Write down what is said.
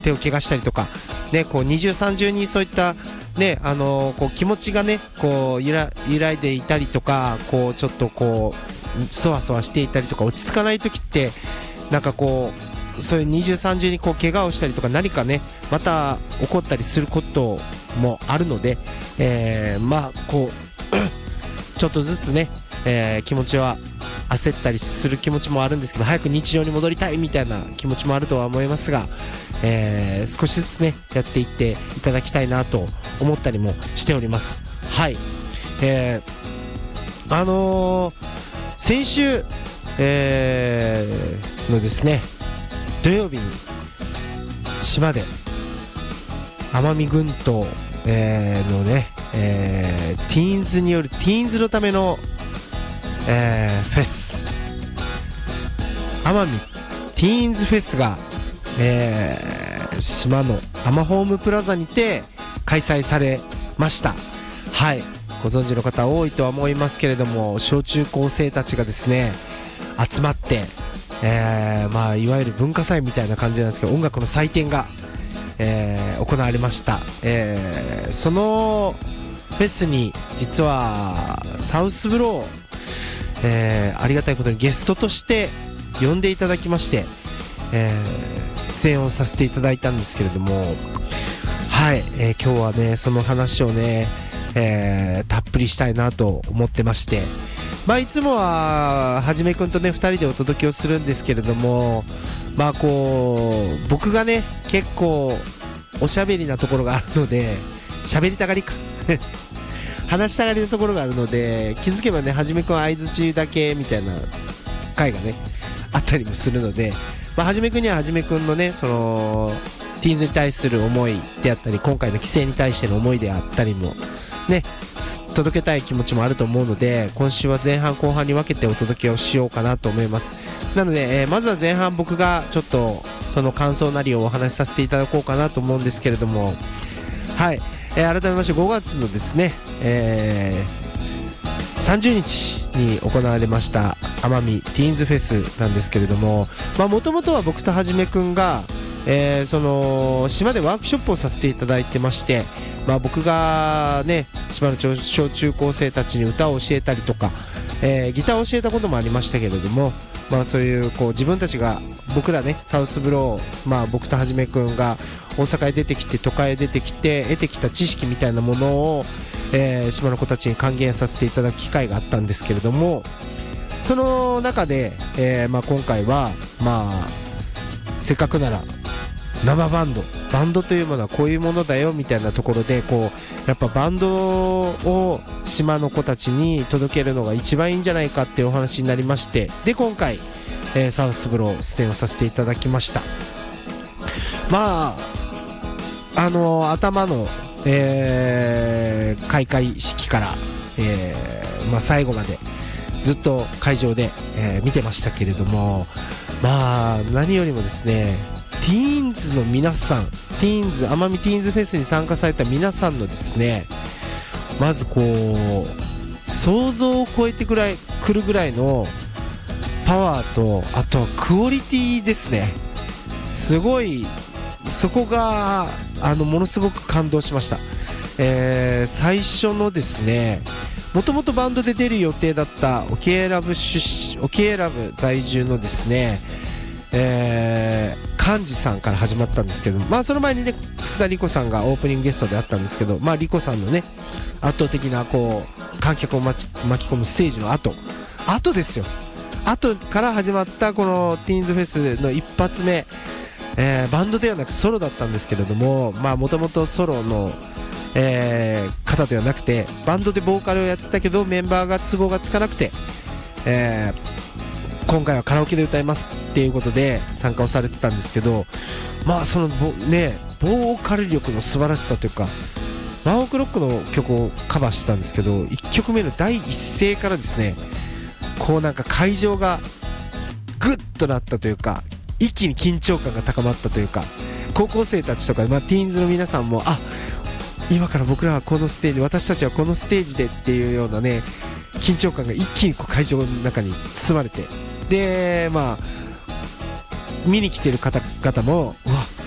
手を怪我したりとか、ね、こう二重三重にそういった、ね、こう気持ちがねこう揺らいでいたりとか、こうちょっとこうそわそわしていたりとか、落ち着かない時ってなんかこうそういう二重三重にこう怪我をしたりとか、何かねまた起こったりすることもあるので、まあこうちょっとずつね、気持ちは焦ったりする気持ちもあるんですけど、早く日常に戻りたいみたいな気持ちもあるとは思いますが、少しずつねやっていっていただきたいなと思ったりもしております。はい、先週、のですね土曜日に島で奄美群島、のね、ティーンズによるティーンズのための、フェス、奄美ティーンズフェスが、島のアマホームプラザにて開催されました。はい、ご存知の方多いとは思いますけれども、小中高生たちがですね集まって、まあいわゆる文化祭みたいな感じなんですけど、音楽の祭典が、行われました。そのフェスに実はサウスブロー、ありがたいことにゲストとして呼んでいただきまして、出演をさせていただいたんですけれども、はい、今日はねその話をね、たっぷりしたいなと思ってまして、まあいつもははじめくんとね2人でお届けをするんですけれども、まあこう僕がね結構おしゃべりなところがあるので、喋りたがりか話したがりのところがあるので、気づけばねはじめくんは相づちだけみたいな回がねあったりもするので、まあ、はじめくんにははじめくんのねそのティーンズに対する思いであったり、今回の規制に対しての思いであったりもね届けたい気持ちもあると思うので、今週は前半後半に分けてお届けをしようかなと思います。なので、まずは前半僕がちょっとその感想なりをお話しさせていただこうかなと思うんですけれども、はい、改めまして5月のですね、30日に行われました奄美ティーンズフェスなんですけれども、もともとは僕とはじめくんが、その島でワークショップをさせていただいてまして、僕がね島の小中高生たちに歌を教えたりとか、ギターを教えたこともありましたけれども、そういうこう自分たちが僕らねサウスブロー、僕とはじめくんが大阪へ出てきて都会へ出てきて得てきた知識みたいなものを、島の子たちに還元させていただく機会があったんですけれども、その中で、今回はせっかくなら生バンドというものはこういうものだよみたいなところで、こうやっぱバンドを島の子たちに届けるのが一番いいんじゃないかっていうお話になりまして、で今回、サウスブロー出演をさせていただきました。頭の、開会式から、最後までずっと会場で、見てましたけれども、何よりもですねティーンズの皆さん、奄美ティーンズフェスに参加された皆さんのですね、まずこう想像を超えてくるぐらいのパワーと、あとはクオリティですね。すごいそこがものすごく感動しました。最初のですね、もともとバンドで出る予定だったオケーラブ在住のですね、幹事さんから始まったんですけど、その前にね楠田理子さんがオープニングゲストであったんですけど、理子さんのね圧倒的なこう観客を巻き込むステージの後ですよ。後から始まったこのティーンズフェスの一発目、バンドではなくソロだったんですけれども、もともとソロの、方ではなくてバンドでボーカルをやってたけどメンバーが都合がつかなくて、今回はカラオケで歌いますっていうことで参加をされてたんですけど、そのボーカル力の素晴らしさというか、ワンオクロックの曲をカバーしてたんですけど、1曲目の第一声からですね、こうなんか会場がグッとなったというか、一気に緊張感が高まったというか、高校生たちとか、ティーンズの皆さんも今から僕らはこのステージ、私たちはこのステージでっていうようなね緊張感が一気にこう会場の中に包まれて、で見に来てる方々も、うわ